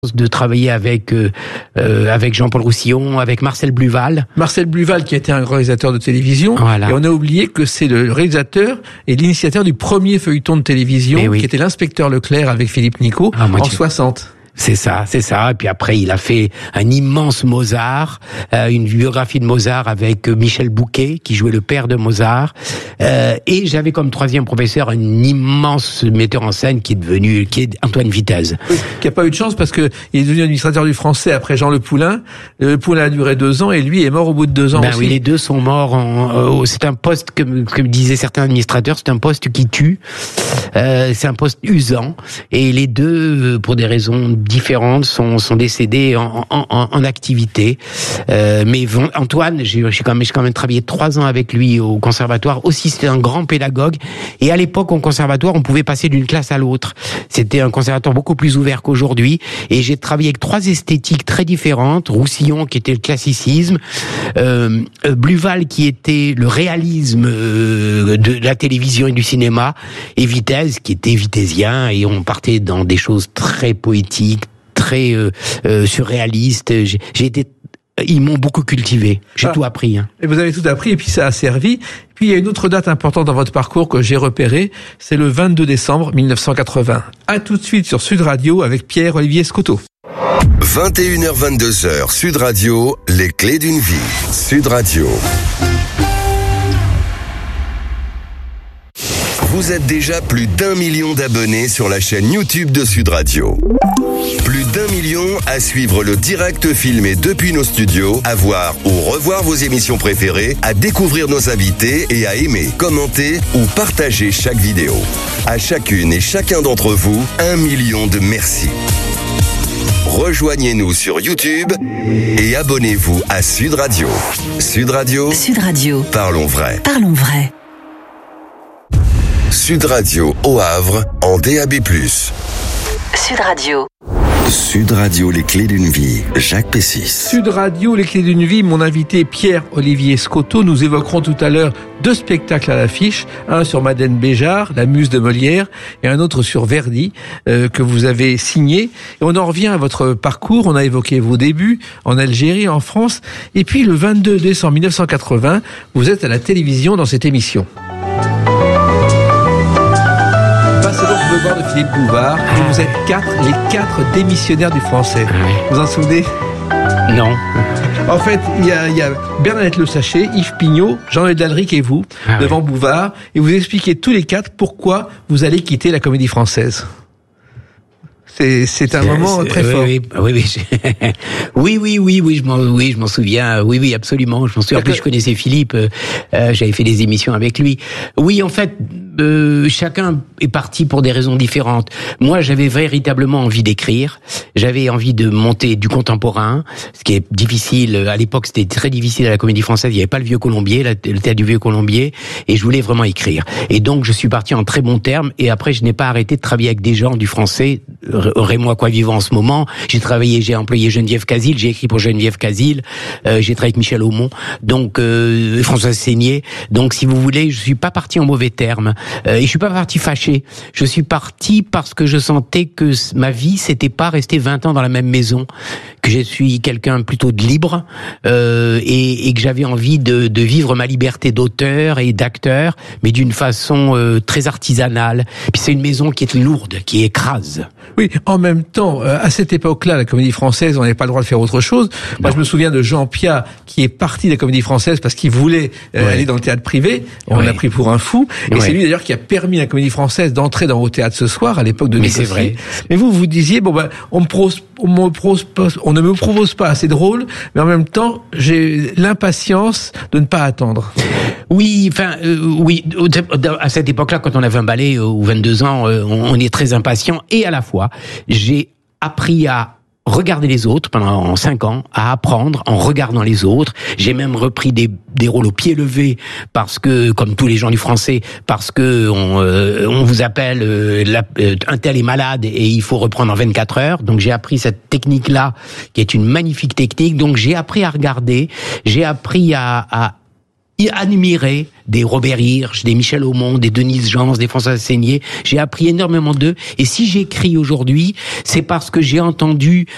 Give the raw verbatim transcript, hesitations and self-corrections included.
de travailler avec euh, euh, avec Jean-Paul Roussillon, avec Marcel Bluval. Marcel Bluval qui a été un réalisateur de télévision. Voilà. Et on a oublié que c'est le réalisateur et l'initiateur du premier feuilleton de télévision, oui. qui était l'inspecteur Leclerc avec Philippe Nicot ah, en soixante. C'est ça, c'est ça. Et puis après, il a fait un immense Mozart, euh, une biographie de Mozart avec Michel Bouquet, qui jouait le père de Mozart. Euh, et j'avais comme troisième professeur un immense metteur en scène qui est devenu, qui est Antoine Vitesse. Oui, qui a pas eu de chance parce que il est devenu administrateur du Français après Jean Le Poulain. Le Poulain a duré deux ans et lui est mort au bout de deux ans ben aussi. Oui, les deux sont morts. En, euh, c'est un poste, comme, comme disaient certains administrateurs, c'est un poste qui tue. Euh, c'est un poste usant. Et les deux, pour des raisons différentes, sont, sont décédés en, en, en, en activité. Euh, mais Antoine, j'ai, j'ai, quand même, j'ai quand même travaillé trois ans avec lui au conservatoire. Aussi, c'était un grand pédagogue. Et à l'époque, au conservatoire, on pouvait passer d'une classe à l'autre. C'était un conservatoire beaucoup plus ouvert qu'aujourd'hui. Et j'ai travaillé avec trois esthétiques très différentes. Roussillon, qui était le classicisme. Euh, Bluval, qui était le réalisme euh, de la télévision et du cinéma. Et Vitesse, qui était vitésien. Et on partait dans des choses très poétiques, très euh, euh, surréalistes. J'ai, j'ai été Ils m'ont beaucoup cultivé. J'ai ah. tout appris. Hein. Et vous avez tout appris et puis ça a servi. Puis il y a une autre date importante dans votre parcours que j'ai repérée, c'est le vingt-deux décembre mille neuf cent quatre-vingts. À tout de suite sur Sud Radio avec Pierre-Olivier Scotto. vingt et une heures vingt-deux heures, Sud Radio, les clés d'une vie. Sud Radio. Vous êtes déjà plus d'un million d'abonnés sur la chaîne YouTube de Sud Radio. Plus d'un million à suivre le direct filmé depuis nos studios, à voir ou revoir vos émissions préférées, à découvrir nos invités et à aimer, commenter ou partager chaque vidéo. À chacune et chacun d'entre vous, un million de merci. Rejoignez-nous sur YouTube et abonnez-vous à Sud Radio. Sud Radio. Sud Radio. Parlons vrai. Parlons vrai. Sud Radio au Havre en D A B plus. Sud Radio. Sud Radio, les clés d'une vie, Jacques Pessis. Sud Radio, les clés d'une vie, mon invité Pierre-Olivier Scotto. Nous évoquerons tout à l'heure deux spectacles à l'affiche. Un sur Madeleine Béjart, la muse de Molière, et un autre sur Verdi, euh, que vous avez signé. Et on en revient à votre parcours. On a évoqué vos débuts en Algérie, en France. Et puis le vingt-deux décembre mille neuf cent quatre-vingts, vous êtes à la télévision dans cette émission. C'est donc le devoir de Philippe Bouvard et vous êtes quatre, les quatre démissionnaires du Français. Ah oui. Vous en souvenez? Non. En fait, il y a, il y a Bernadette Le Sachet, Yves Pignot, Jean-Louis Dalric et vous, ah devant oui. Bouvard, et vous expliquez tous les quatre pourquoi vous allez quitter la Comédie Française. C'est, c'est un c'est, moment c'est, très oui, fort. Oui, oui, oui, oui, oui, oui, oui, je m'en, oui, je m'en souviens. Oui, oui, absolument. Je m'en souviens. En plus, je connaissais Philippe. Euh, j'avais fait des émissions avec lui. Oui, en fait, euh, chacun est parti pour des raisons différentes. Moi, j'avais véritablement envie d'écrire. J'avais envie de monter du contemporain, ce qui est difficile. À l'époque, c'était très difficile à la Comédie Française. Il n'y avait pas le Vieux Colombier, le théâtre du Vieux Colombier, et je voulais vraiment écrire. Et donc, je suis parti en très bons termes. Et après, je n'ai pas arrêté de travailler avec des gens du français. Rémois quoi vivant en ce moment. J'ai travaillé, j'ai employé Geneviève Casil, j'ai écrit pour Geneviève Casil, euh, j'ai travaillé avec Michel Aumont, donc euh, Françoise Seigné. Donc, si vous voulez, je suis pas parti en mauvais termes. Euh, et je suis pas parti fâché. Je suis parti parce que je sentais que ma vie, c'était pas rester vingt ans dans la même maison, que je suis quelqu'un plutôt de libre euh, et, et que j'avais envie de, de vivre ma liberté d'auteur et d'acteur, mais d'une façon euh, très artisanale. Puis c'est une maison qui est lourde, qui écrase. Oui, en même temps, euh, à cette époque-là, la Comédie Française, on n'avait pas le droit de faire autre chose. Moi, non. Je me souviens de Jean Piat, qui est parti de la Comédie Française parce qu'il voulait euh, ouais. aller dans le théâtre privé. On ouais. l'a pris pour un fou. Et ouais. c'est lui, d'ailleurs, qui a permis à la Comédie Française d'entrer dans Au Théâtre ce soir, à l'époque de Mais Nicosie. c'est vrai. Mais vous, vous disiez, bon, ben, on me propose, on me propose, on ne me propose pas assez drôle, mais en même temps, j'ai l'impatience de ne pas attendre. Oui, enfin, euh, oui, à cette époque-là, quand on avait un ballet euh, ou vingt-deux ans, euh, on, on est très impatient. Et à la fois, j'ai appris à regarder les autres pendant cinq ans, à apprendre en regardant les autres. J'ai même repris des, des rôles au pied levé parce que, comme tous les gens du français, parce que on, euh, on vous appelle euh, la, euh, un tel est malade et il faut reprendre en vingt-quatre heures. Donc j'ai appris cette technique-là, qui est une magnifique technique. Donc j'ai appris à regarder, j'ai appris à, à admirer des Robert Hirsch, des Michel Aumont, des Denise Jans, des François Seigné. J'ai appris énormément d'eux. Et si j'écris aujourd'hui, c'est parce que j'ai entendu